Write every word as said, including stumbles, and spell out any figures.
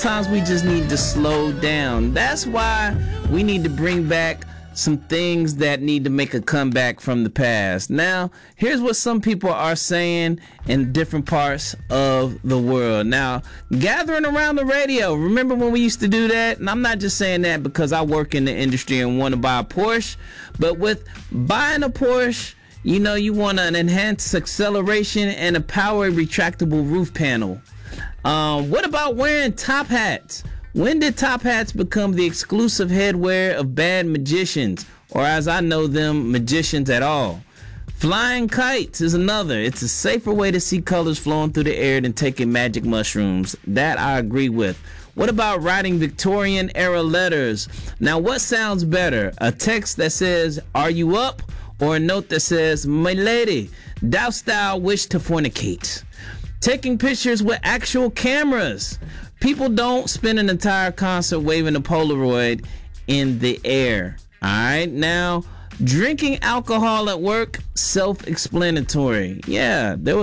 Sometimes we just need to slow down. That's why we need to bring back some things that need to make a comeback from the past. Now, here's what some people are saying in different parts of the world. Now, gathering around the radio. Remember when we used to do that? And I'm not just saying that because I work in the industry and want to buy a Porsche, but with buying a Porsche, you know, you want an enhanced acceleration and a power retractable roof panel. Um, what about wearing top hats? When did top hats become the exclusive headwear of bad magicians, or as I know them, magicians at all? Flying kites is another. It's a safer way to see colors flowing through the air than taking magic mushrooms. That I agree with. What about writing Victorian era letters? Now, what sounds better? A text that says, "Are you up?" or a note that says, "My lady, dost thou wish to fornicate?" Taking pictures with actual cameras. People don't spend an entire concert waving a Polaroid in the air. All right. Now, drinking alcohol at work, self-explanatory. Yeah, there was